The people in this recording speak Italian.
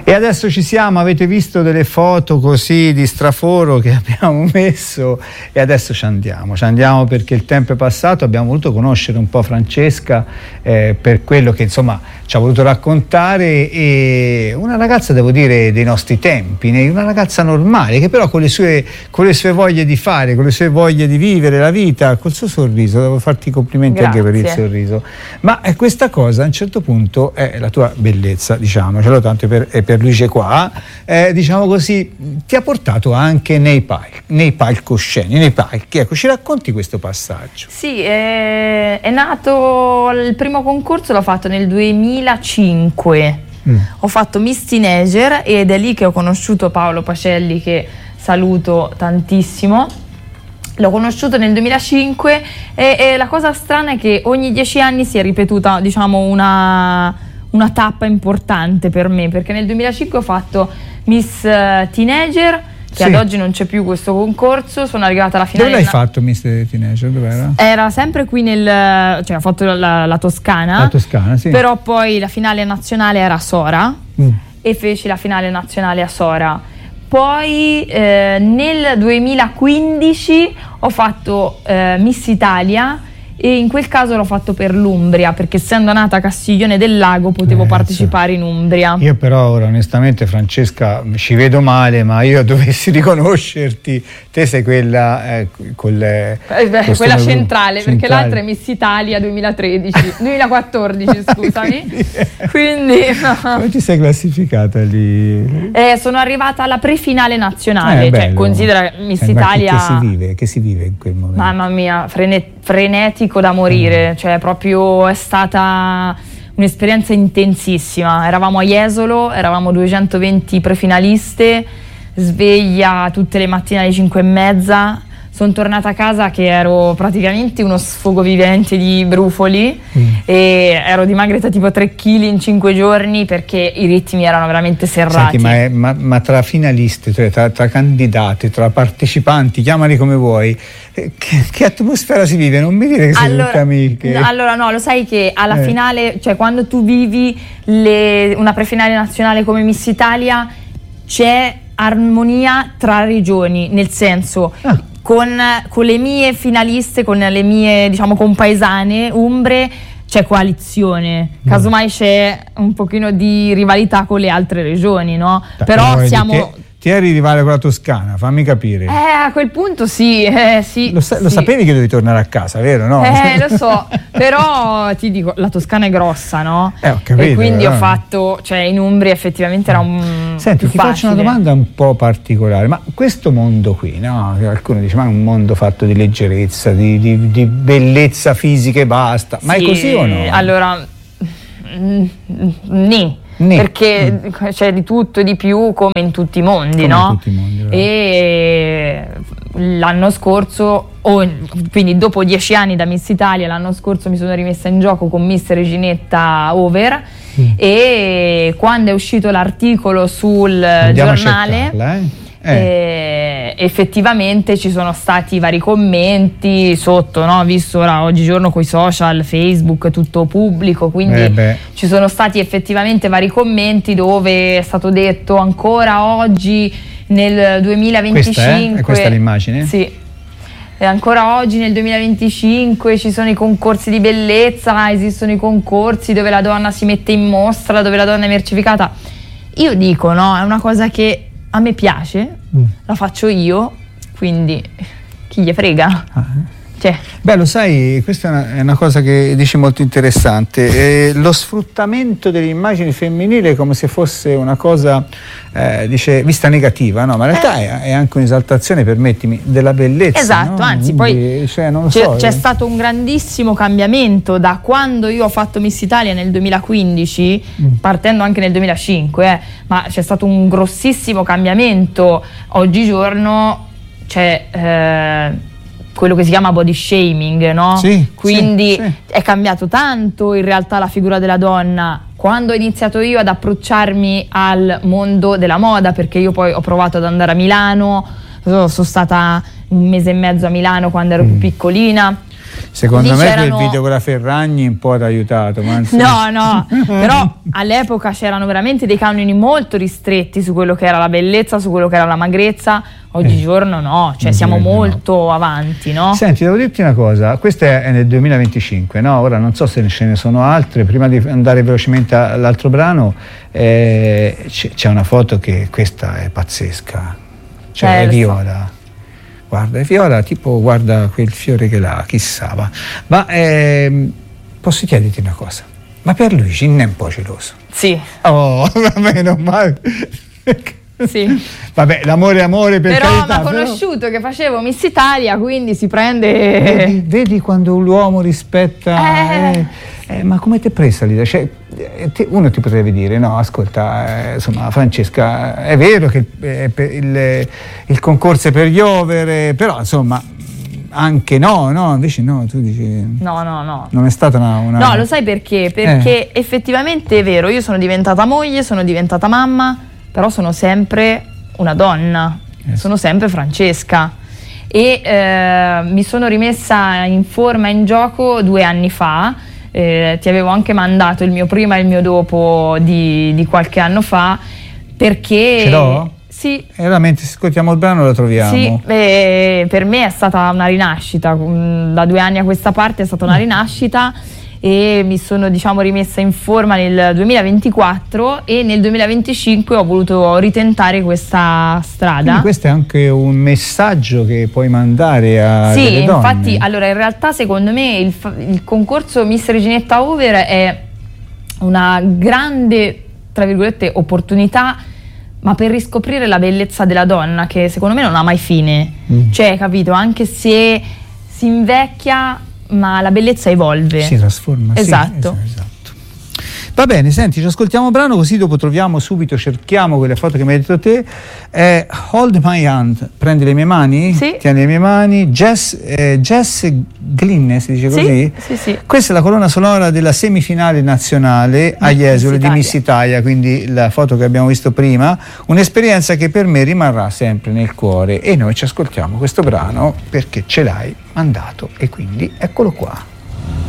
E adesso ci siamo, avete visto delle foto così di straforo che abbiamo messo e adesso ci andiamo perché il tempo è passato, abbiamo voluto conoscere un po' Francesca per quello che insomma ci ha voluto raccontare, e una ragazza, devo dire, dei nostri tempi, una ragazza normale che però con le sue voglie di fare, con le sue voglie di vivere la vita, col suo sorriso, devo farti i complimenti. Grazie. Anche per il sorriso, ma questa cosa a un certo punto è la tua bellezza, diciamocelo, tanto per Luce qua, diciamo così, ti ha portato anche nei palcoscenici, nei palchi. Ecco, ci racconti questo passaggio? Sì, è nato, il primo concorso l'ho fatto nel 2005, ho fatto Miss Teenager ed è lì che ho conosciuto Paolo Pacelli, che saluto tantissimo. L'ho conosciuto nel 2005 e la cosa strana è che ogni 10 anni si è ripetuta, diciamo, una tappa importante per me, perché nel 2005 ho fatto Miss Teenager, che ad oggi non c'è più questo concorso, sono arrivata alla finale. Dove l'hai fatto Miss Teenager? Dov'era? Era sempre qui cioè ho fatto la Toscana. La Toscana, sì. Però poi la finale nazionale era a Sora e feci la finale nazionale a Sora. Poi nel 2015 ho fatto Miss Italia e in quel caso l'ho fatto per l'Umbria, perché essendo nata a Castiglione del Lago potevo partecipare in Umbria. Io però ora onestamente, Francesca, ci vedo male, ma io dovessi riconoscerti, te sei quella quella centrale, perché l'altra è Miss Italia 2014, scusami. Quindi come ti sei classificata lì? Sono arrivata alla prefinale nazionale, cioè considera Miss Italia. Che si vive in quel momento? Mamma mia, frenetico da morire, cioè proprio è stata un'esperienza intensissima. Eravamo a Jesolo, eravamo 220 prefinaliste, sveglia tutte le mattine alle 5:30. Sono tornata a casa che ero praticamente uno sfogo vivente di brufoli e ero dimagrita tipo 3 kg in 5 giorni perché i ritmi erano veramente serrati. Senti, ma tra finaliste, cioè tra candidate, tra partecipanti, chiamali come vuoi, che atmosfera si vive? Non mi dire che sei tutte amiche. Allora no, lo sai che alla finale, cioè quando tu vivi una prefinale nazionale come Miss Italia, c'è armonia tra regioni, nel senso con le mie finaliste, con le mie, diciamo, compaesane umbre c'è coalizione, casomai c'è un pochino di rivalità con le altre regioni, no? Però siamo... Ti eri rivale con la Toscana, fammi capire. A quel punto sì. Lo sapevi che dovevi tornare a casa, vero? No? Lo so, però ti dico, la Toscana è grossa, no? Ho capito, e quindi ho fatto, cioè in Umbria effettivamente era Senti, ti faccio una domanda un po' particolare, ma questo mondo qui, no? Qualcuno dice, ma è un mondo fatto di leggerezza, di bellezza fisica e basta, ma è così o no? Allora, perché c'è di tutto e di più, come in tutti i mondi, no? E l'anno scorso, quindi dopo 10 anni da Miss Italia, l'anno scorso mi sono rimessa in gioco con Miss Reginetta Over e quando è uscito l'articolo sul giornale effettivamente ci sono stati vari commenti sotto, no? Visto ora oggigiorno coi social, Facebook è tutto pubblico, quindi ci sono stati effettivamente vari commenti dove è stato detto ancora oggi nel 2025 questa è l'immagine? Sì. E ancora oggi nel 2025 ci sono i concorsi di bellezza, esistono i concorsi dove la donna si mette in mostra, dove la donna è mercificata. Io dico, no, è una cosa che a me piace, la faccio io, quindi chi gli frega? Beh, lo sai, questa è una cosa che dici molto interessante, lo sfruttamento delle immagini femminili come se fosse una cosa dice vista negativa, no? Ma in realtà è anche un'esaltazione, permettimi, della bellezza. Esatto, no? Anzi poi c'è stato un grandissimo cambiamento da quando io ho fatto Miss Italia nel 2015, partendo anche nel 2005, ma c'è stato un grossissimo cambiamento. Oggigiorno c'è quello che si chiama body shaming, no? Quindi è cambiato tanto in realtà la figura della donna. Quando ho iniziato io ad approcciarmi al mondo della moda, perché io poi ho provato ad andare a Milano, sono stata 1 mese e mezzo a Milano quando ero più piccolina. Secondo me quel video con la Ferragni un po' ti ha aiutato. Ma no, però all'epoca c'erano veramente dei canoni molto ristretti su quello che era la bellezza, su quello che era la magrezza. Oggigiorno no, cioè siamo molto avanti, no? Senti, devo dirti una cosa, questo è nel 2025, no? Ora non so se ce ne sono altre, prima di andare velocemente all'altro brano, c'è una foto che questa è pazzesca, cioè è Viola. Guarda, è Viola, tipo guarda quel fiore che l'ha, chissà, ma posso chiederti una cosa? Ma per Luigi non è un po' geloso? Sì. Oh, meno male. Sì. Vabbè, l'amore è amore, per carità. Però mi ha conosciuto che facevo Miss Italia, quindi si prende... Vedi quando l'uomo rispetta... ma come ti è presa l'idea? Cioè, uno ti potrebbe dire, no, ascolta, insomma, Francesca, è vero che il concorso è per gli over, però insomma... Anche no, invece no, tu dici... No. Non è stata una... No, lo sai perché? Perché effettivamente è vero, io sono diventata moglie, sono diventata mamma, però sono sempre una donna, sono sempre Francesca e mi sono rimessa in forma, in gioco 2 anni fa, ti avevo anche mandato il mio prima e il mio dopo di qualche anno fa, perché... Ce l'ho? Sì. E veramente se ascoltiamo il brano lo troviamo. Sì, per me è stata una rinascita, da 2 anni a questa parte è stata una rinascita e mi sono rimessa in forma nel 2024 e nel 2025 ho voluto ritentare questa strada. Quindi questo è anche un messaggio che puoi mandare a delle donne. Sì, infatti, allora in realtà secondo me il concorso Miss Reginetta Over è una grande, tra virgolette, opportunità, ma per riscoprire la bellezza della donna, che secondo me non ha mai fine. Cioè, capito, anche se si invecchia, ma la bellezza evolve. Si trasforma. Esatto. Sì, esatto. Va bene, senti, ci ascoltiamo un brano, così dopo troviamo subito, cerchiamo quelle foto che mi hai detto te. Hold My Hand, prendi le mie mani? Sì. Tieni le mie mani. Jess Glynne, si dice così? Sì. Questa è la colonna sonora della semifinale nazionale agli esuli di Miss Italia, quindi la foto che abbiamo visto prima, un'esperienza che per me rimarrà sempre nel cuore, e noi ci ascoltiamo questo brano perché ce l'hai mandato e quindi eccolo qua.